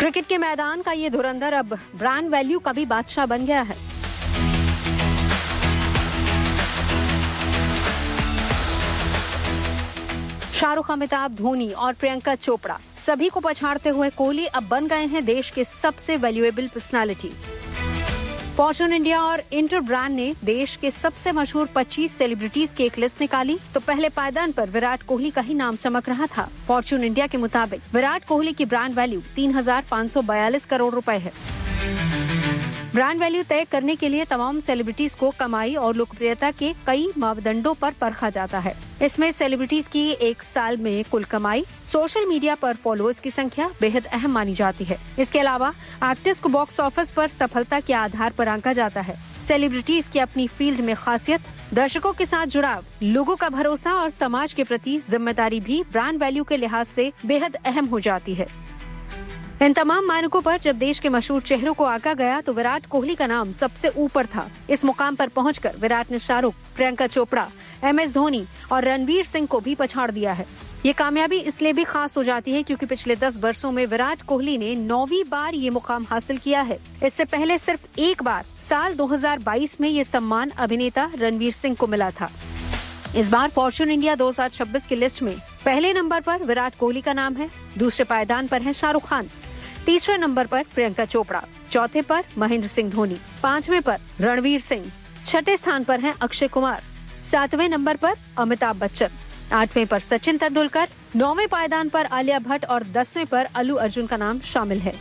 Cricket के मैदान का ये धुरंधर अब ब्रांड वैल्यू का भी बादशाह बन गया है। शाहरुख, अमिताभ, धोनी और प्रियंका चोपड़ा सभी को पछाड़ते हुए कोहली अब बन गए हैं देश के सबसे वैल्यूएबल पर्सनालिटी। फॉर्च्यून इंडिया और इंटर ब्रांड ने देश के सबसे मशहूर 25 सेलिब्रिटीज की एक लिस्ट निकाली तो पहले पायदान पर विराट कोहली का ही नाम चमक रहा था। फॉर्च्यून इंडिया के मुताबिक विराट कोहली की ब्रांड वैल्यू 3,542 करोड़ रुपए है। ब्रांड वैल्यू तय करने के लिए तमाम सेलिब्रिटीज को कमाई और लोकप्रियता के कई मापदंडों पर परखा जाता है। इसमें सेलिब्रिटीज की एक साल में कुल कमाई, सोशल मीडिया पर फॉलोअर्स की संख्या बेहद अहम मानी जाती है। इसके अलावा एक्टर्स को बॉक्स ऑफिस पर सफलता के आधार पर आंका जाता है। सेलिब्रिटीज की अपनी फील्ड में खासियत, दर्शकों के साथ जुड़ाव, लोगों का भरोसा और समाज के प्रति जिम्मेदारी भी ब्रांड वैल्यू के लिहाज से बेहद अहम हो जाती है। इन तमाम मानकों पर जब देश के मशहूर चेहरों को आंका गया तो विराट कोहली का नाम सबसे ऊपर था। इस मुकाम पर पहुंचकर विराट ने शाहरुख, प्रियंका चोपड़ा, MS धोनी और रणवीर सिंह को भी पछाड़ दिया है। ये कामयाबी इसलिए भी खास हो जाती है क्योंकि पिछले 10 वर्षों में विराट कोहली ने 9वीं बार ये मुकाम हासिल किया है। इससे पहले सिर्फ एक बार साल 2022 में ये सम्मान अभिनेता रणवीर सिंह को मिला था। इस बार फॉर्च्यून इंडिया 2026 की लिस्ट में पहले नंबर पर विराट कोहली का नाम है, दूसरे पायदान पर है शाहरुख खान, तीसरे नंबर पर प्रियंका चोपड़ा, चौथे पर महेंद्र सिंह धोनी, पांचवें पर रणवीर सिंह, छठे स्थान पर हैं अक्षय कुमार, सातवें नंबर पर अमिताभ बच्चन, आठवें पर सचिन तेंदुलकर, नौवें पायदान पर आलिया भट्ट और 10वें पर अल्लू अर्जुन का नाम शामिल है।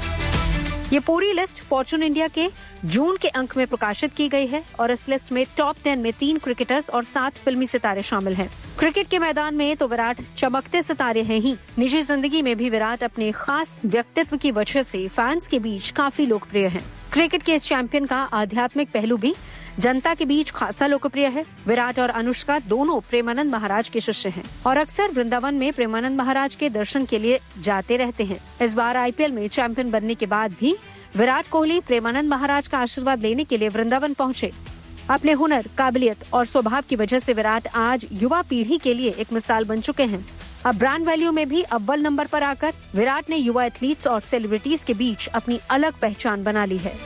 ये पूरी लिस्ट फॉर्च्यून इंडिया के जून के अंक में प्रकाशित की गई है और इस लिस्ट में टॉप 10 में 3 क्रिकेटर्स और 7 फिल्मी सितारे शामिल हैं। क्रिकेट के मैदान में तो विराट चमकते सितारे हैं ही, निजी जिंदगी में भी विराट अपने खास व्यक्तित्व की वजह से फैंस के बीच काफी लोकप्रिय हैं। क्रिकेट के इस चैंपियन का आध्यात्मिक पहलू भी जनता के बीच खासा लोकप्रिय है। विराट और अनुष्का दोनों प्रेमानंद महाराज के शिष्य हैं और अक्सर वृंदावन में प्रेमानंद महाराज के दर्शन के लिए जाते रहते हैं। इस बार IPL में चैंपियन बनने के बाद भी विराट कोहली प्रेमानंद महाराज का आशीर्वाद लेने के लिए वृंदावन पहुंचे। अपने हुनर, काबिलियत और स्वभाव की वजह से विराट आज युवा पीढ़ी के लिए एक मिसाल बन चुके हैं। अब ब्रांड वैल्यू में भी अव्वल नंबर पर आकर विराट ने युवा एथलीट्स और सेलिब्रिटीज के बीच अपनी अलग पहचान बना ली है।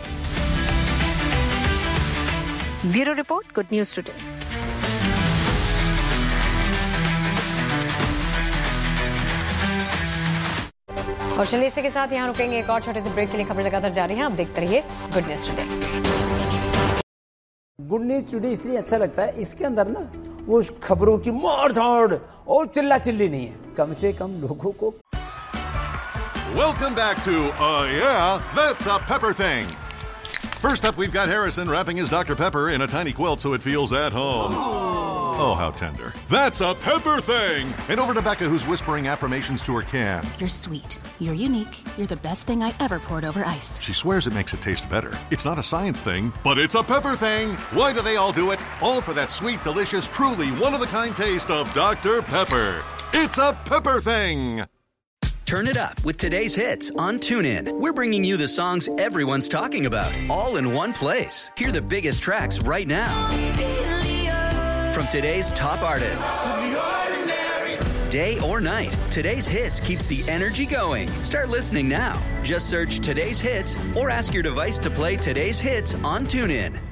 Bureau report, good news today. और चलिए इसी के साथ यहाँ रुकेंगे, एक और छोटे से ब्रेक के लिए खबर लगातार जारी है। आप देखते रहिए good news today. Good news today इसलिए अच्छा लगता है, इसके अंदर ना वो खबरों की मार धाड़ और चिल्ला चिल्ली नहीं है, कम से कम लोगों को। Welcome back to Yeah, That's a Pepper Thing. First up, we've got Harrison wrapping his Dr. Pepper in a tiny quilt so it feels at home. Oh, how tender. That's a Pepper Thing. And over to Becca, who's whispering affirmations to her can. You're sweet. You're unique. You're the best thing I ever poured over ice. She swears it makes it taste better. It's not a science thing, but it's a Pepper Thing. Why do they all do it? All for that sweet, delicious, truly one-of-a-kind taste of Dr. Pepper. It's a Pepper Thing. Turn it up with today's hits on TuneIn. We're bringing you the songs everyone's talking about, all in one place. Hear the biggest tracks right now from today's top artists. Day or night, today's hits keeps the energy going. Start listening now. Just search today's hits or ask your device to play today's hits on TuneIn.